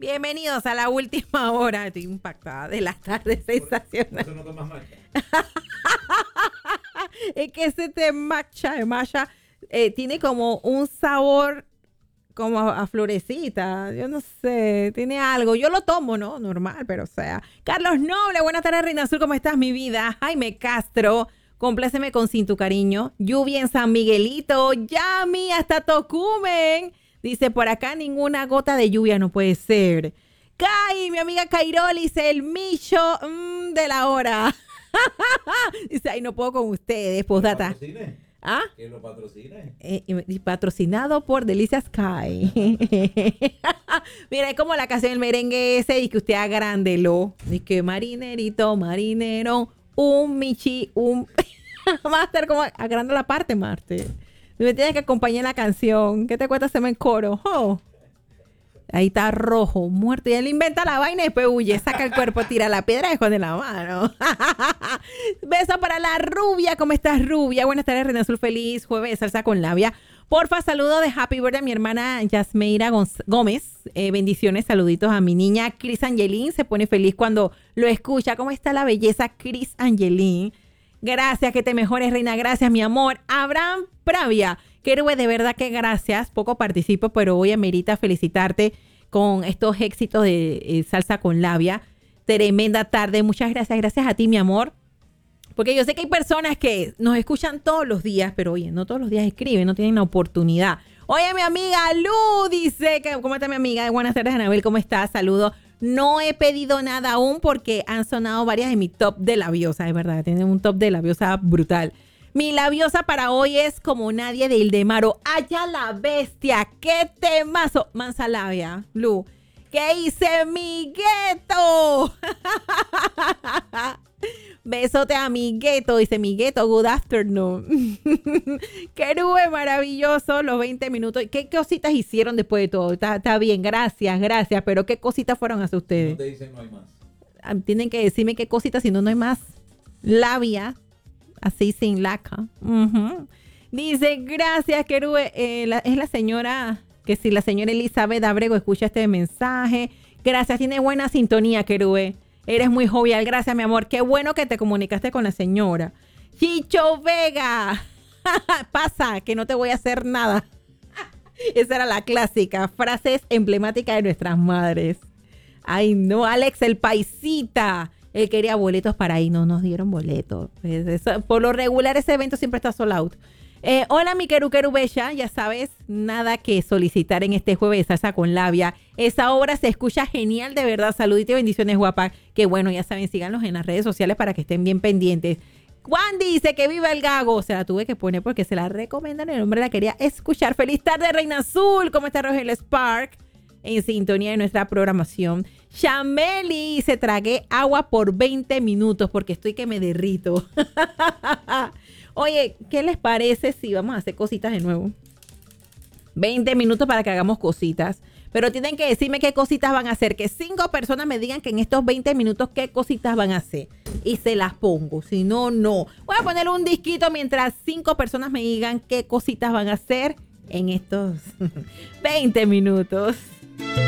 Bienvenidos a la última hora. Estoy impactada de la tarde sensacional. Eso no tomas matcha. Es que ese té matcha, tiene como un sabor como a florecita. Yo no sé, tiene algo. Yo lo tomo, ¿no? Normal, pero o sea. Carlos Noble, buenas tardes, Reina Azul. ¿Cómo estás, mi vida? Jaime Castro, compláceme con Sin Tu Cariño. Lluvia en San Miguelito. Yami, hasta Tocumen. Dice, por acá ninguna gota de lluvia, no puede ser. Kai, mi amiga Cairolis, el Micho de la hora. Dice, ay, no puedo con ustedes, postdata. ¿Ah? Que lo patrocine. Y patrocinado por Delicias Kai. Mira, es como la canción del merengue ese y que usted agrándelo. Y que marinerito, marinero, un michi, un... Master, como agranda la parte, Marte. Me tienes que acompañar la canción. ¿Qué te cuesta hacerme el coro? Oh. Ahí está rojo, muerto. Y él inventa la vaina y después huye, saca el cuerpo, tira la piedra y esconde la mano. Beso para la rubia. ¿Cómo estás, rubia? Buenas tardes, Reina Azul. Feliz jueves de salsa con labia. Porfa, saludo de Happy Birthday a mi hermana Yasmeira Gómez. Bendiciones, saluditos a mi niña Cris Angelín. Se pone feliz cuando lo escucha. ¿Cómo está la belleza Cris Angelín? Gracias, que te mejores, reina. Gracias, mi amor. Abraham Pravia. Héroe, de verdad que gracias. Poco participo, pero hoy amerita felicitarte con estos éxitos de salsa con labia. Tremenda tarde. Muchas gracias. Gracias a ti, mi amor. Porque yo sé que hay personas que nos escuchan todos los días, pero oye, no todos los días escriben, no tienen la oportunidad. Oye, mi amiga Lu dice que, ¿cómo está mi amiga? Buenas tardes, Anabel, ¿cómo estás? Saludos. No he pedido nada aún porque han sonado varias de mi top de labiosa, es verdad, tienen un top de labiosa brutal. Mi labiosa para hoy es Como Nadie de Ildemaro. ¡Allá la bestia! ¡Qué temazo! Mansa labia, Lu. ¿Qué hice mi gueto? Besote a mi gueto, dice mi gueto, good afternoon. Qué nube maravilloso, los 20 minutos. ¿Qué cositas hicieron después de todo? Está bien, gracias, pero ¿qué cositas fueron hacia ustedes? No te dicen no hay más. Tienen que decirme qué cositas, si no, no hay más. Labia, así sin laca. Dice, gracias, Querube. Es la señora, que si la señora Elizabeth Abrego escucha este mensaje. Gracias, tiene buena sintonía, Querube. Eres muy jovial, gracias, mi amor. Qué bueno que te comunicaste con la señora. Chicho Vega. Pasa, que no te voy a hacer nada. Esa era la clásica. Frases emblemáticas de nuestras madres. Ay, no, Alex, el paisita. Él quería boletos para ahí. No nos dieron boletos. Por lo regular, ese evento siempre está sold out. Hola, mi queru bella. Ya sabes, nada que solicitar en este jueves de salsa con labia. Esa obra se escucha genial, de verdad. Saludito y bendiciones, guapa. Que bueno, ya saben, síganlos en las redes sociales para que estén bien pendientes. Juan dice que viva el gago. Se la tuve que poner porque se la recomiendan. El hombre la quería escuchar. Feliz tarde, Reina Azul. ¿Cómo está Rogelio Spark? En sintonía de nuestra programación. Chameli, se tragué agua por 20 minutos porque estoy que me derrito. Oye, ¿qué les parece si vamos a hacer cositas de nuevo? 20 minutos para que hagamos cositas. Pero tienen que decirme qué cositas van a hacer. Que 5 personas me digan que en estos 20 minutos qué cositas van a hacer. Y se las pongo. Si no, no. Voy a poner un disquito mientras 5 personas me digan qué cositas van a hacer en estos 20 minutos.